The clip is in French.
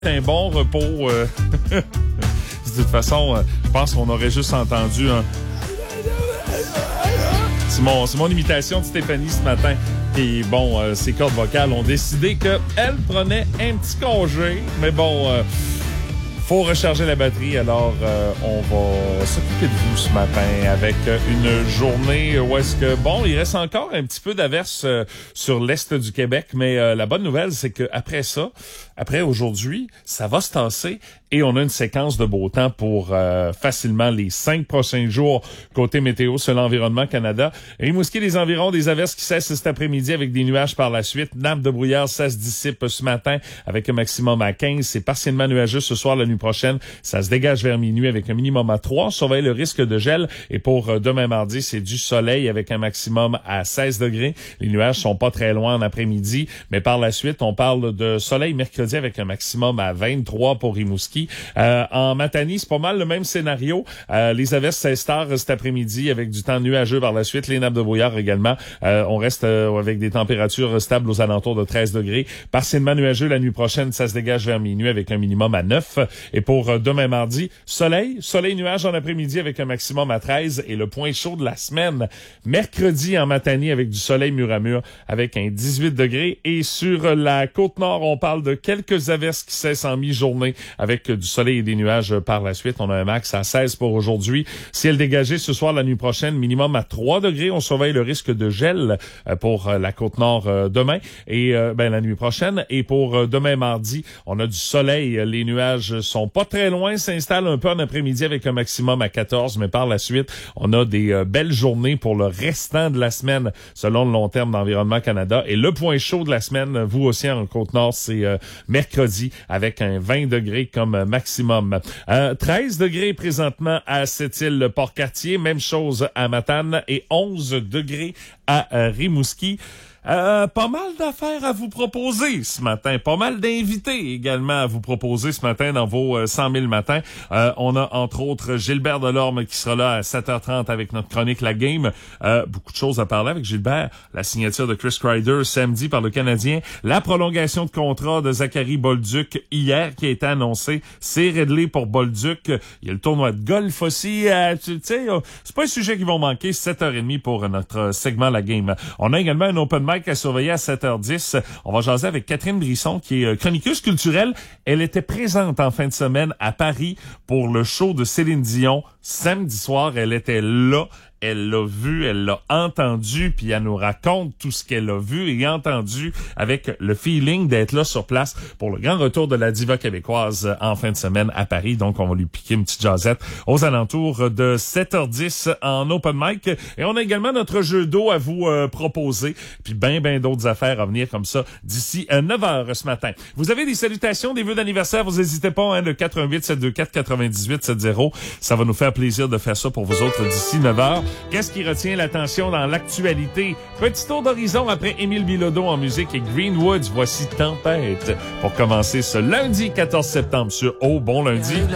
un bon repos. De toute façon, je pense qu'on aurait juste entendu un... C'est mon imitation de Stéphanie ce matin. Et bon, ses cordes vocales ont décidé qu'elle prenait un petit congé. Mais bon, faut recharger la batterie. Alors, on va s'occuper de vous ce matin avec une journée où est-ce que... Bon, il reste encore un petit peu d'averse sur l'est du Québec. Mais la bonne nouvelle, c'est qu'après ça, après aujourd'hui, ça va se tasser. Et on a une séquence de beau temps pour facilement les 5 prochains jours côté météo sur l'Environnement Canada. Rimouski, les environs, des averses qui cessent cet après-midi avec des nuages par la suite. Nappe de brouillard, ça se dissipe ce matin avec un maximum à 15. C'est partiellement nuageux ce soir, la nuit prochaine. Ça se dégage vers minuit avec un minimum à 3. Surveillez le risque de gel. Et pour demain mardi, c'est du soleil avec un maximum à 16 degrés. Les nuages sont pas très loin en après-midi. Mais par la suite, on parle de soleil mercredi avec un maximum à 23 pour Rimouski. En Matanie, c'est pas mal le même scénario. Les averses s'installent cet après-midi avec du temps nuageux par la suite. Les nappes de brouillard également. On reste avec des températures stables aux alentours de 13 degrés. Partiellement nuageux la nuit prochaine, ça se dégage vers minuit avec un minimum à 9. Et pour demain mardi, soleil nuage en après-midi avec un maximum à 13. Et le point chaud de la semaine, mercredi en Matanie avec du soleil mur à mur avec un 18 degrés. Et sur la Côte-Nord, on parle de quelques averses qui cessent en mi-journée avec du soleil et des nuages par la suite. On a un max à 16 pour aujourd'hui. Ciel dégagé ce soir, la nuit prochaine, minimum à 3 degrés. On surveille le risque de gel pour la Côte-Nord demain et la nuit prochaine. Et pour demain mardi, on a du soleil. Les nuages sont pas très loin, s'installent un peu en après-midi avec un maximum à 14. Mais par la suite, on a des belles journées pour le restant de la semaine selon le long terme d'Environnement Canada. Et le point chaud de la semaine, vous aussi en Côte-Nord, c'est mercredi avec un 20 degrés comme maximum. 13 degrés présentement à Sept-Îles Port-Cartier, même chose à Matane et 11 degrés à Rimouski. Pas mal d'affaires à vous proposer ce matin. Pas mal d'invités également à vous proposer ce matin dans vos 100 000 matins. On a entre autres Gilbert Delorme qui sera là à 7h30 avec notre chronique La Game. Beaucoup de choses à parler avec Gilbert. La signature de Chris Kreider samedi par le Canadien. La prolongation de contrat de Zachary Bolduc hier qui a été annoncée. C'est réglé pour Bolduc. Il y a le tournoi de golf aussi. Tu sais, c'est pas un sujet qui vont manquer. 7h30 pour notre segment La Game. On a également un open mic à surveiller à 7h10. On va jaser avec Catherine Brisson, qui est chroniqueuse culturelle. Elle était présente en fin de semaine à Paris pour le show de Céline Dion. Samedi soir, elle était là. Elle l'a vu, elle l'a entendu, puis elle nous raconte tout ce qu'elle a vu et entendu avec le feeling d'être là sur place pour le grand retour de la diva québécoise en fin de semaine à Paris. Donc, on va lui piquer une petite jasette aux alentours de 7h10 en open mic. Et on a également notre jeu d'eau à vous proposer, puis ben d'autres affaires à venir comme ça d'ici 9h ce matin. Vous avez des salutations, des vœux d'anniversaire, vous n'hésitez pas, le 418-724-9870. Ça va nous faire plaisir de faire ça pour vous autres d'ici 9h. Qu'est-ce qui retient l'attention dans l'actualité? Petit tour d'horizon après Émile Bilodeau en musique et Greenwoods. Voici Tempête pour commencer ce lundi 14 septembre sur Oh Bon Lundi.